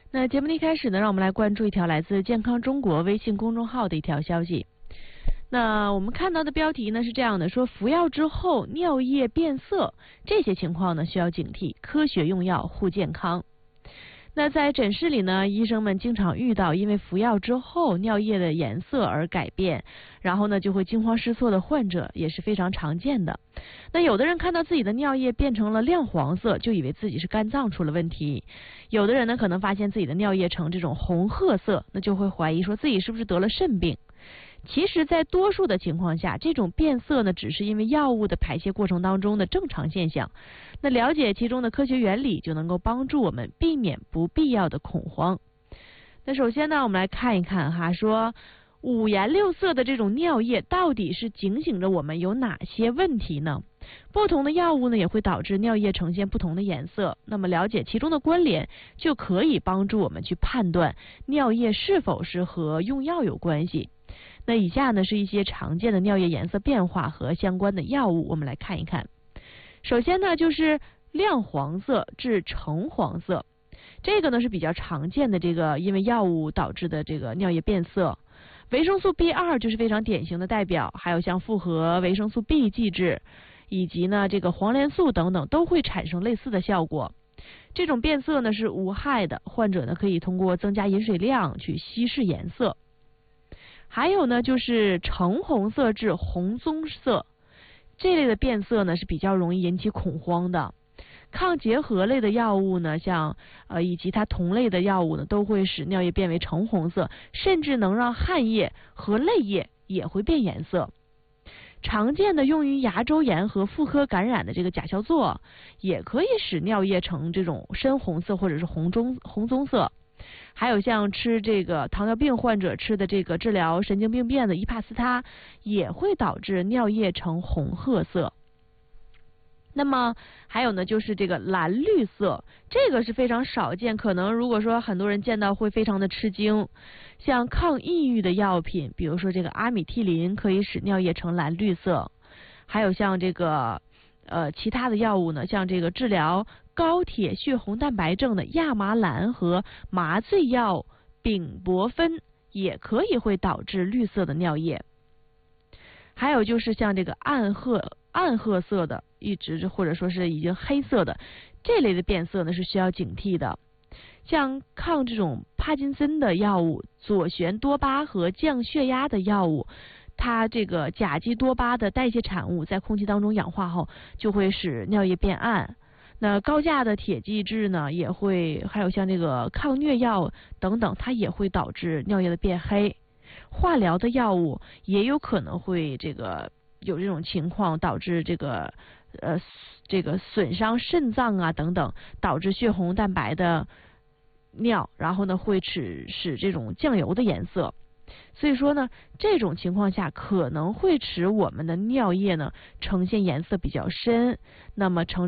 那节目的一开始呢，让我们来关注一条来自健康中国微信公众号的一条消息。那我们看到的标题呢是这样的，说服药之后尿液变色，这些情况呢需要警惕，科学用药护健康。那在诊室里呢，医生们经常遇到因为服药之后尿液的颜色而改变，然后呢就会惊慌失措的患者也是非常常见的。那有的人看到自己的尿液变成了亮黄色，就以为自己是肝脏出了问题；有的人呢可能发现自己的尿液呈这种红褐色，那就会怀疑说自己是不是得了肾病。其实在多数的情况下，这种变色呢只是因为药物的排泄过程当中的正常现象。那了解其中的科学原理，就能够帮助我们避免不必要的恐慌。那首先呢，我们来看一看哈，说五颜六色的这种尿液到底是警醒着我们有哪些问题呢？不同的药物呢也会导致尿液呈现不同的颜色，那么了解其中的关联，就可以帮助我们去判断尿液是否是和用药有关系。那以下呢是一些常见的尿液颜色变化和相关的药物，我们来看一看。首先呢就是亮黄色至橙黄色，这个呢是比较常见的这个因为药物导致的这个尿液变色。维生素 B2 就是非常典型的代表，还有像复合维生素 B 剂质以及呢这个黄连素等等都会产生类似的效果。这种变色呢是无害的，患者呢可以通过增加饮水量去稀释颜色。还有呢就是橙红色至红棕色，这类的变色呢是比较容易引起恐慌的。抗结核类的药物呢，像以及它同类的药物呢，都会使尿液变为橙红色，甚至能让汗液和泪液也会变颜色。常见的用于牙周炎和妇科感染的这个甲硝唑，也可以使尿液呈这种深红色或者是红棕色。还有像吃这个糖尿病患者吃的这个治疗神经病变的伊帕司他，也会导致尿液呈红褐色。那么还有呢就是这个蓝绿色，这个是非常少见，可能如果说很多人见到会非常的吃惊。像抗抑郁的药品，比如说这个阿米替林，可以使尿液呈蓝绿色。还有像这个其他的药物呢，像这个治疗高铁血红蛋白症的亚麻蓝和麻醉药丙泊酚也可以会导致绿色的尿液。还有就是像这个暗褐色的，一直或者说是已经黑色的这类的变色呢是需要警惕的。像抗这种帕金森的药物左旋多巴和降血压的药物，它这个甲基多巴的代谢产物在空气当中氧化后，就会使尿液变暗。那高价的铁剂质呢也会，还有像这个抗疟药等等，它也会导致尿液的变黑。化疗的药物也有可能会这个有这种情况，导致这个损伤肾脏啊等等，导致血红蛋白的尿，然后呢会使这种酱油的颜色。所以说呢，这种情况下可能会使我们的尿液呢呈现颜色比较深，那么呈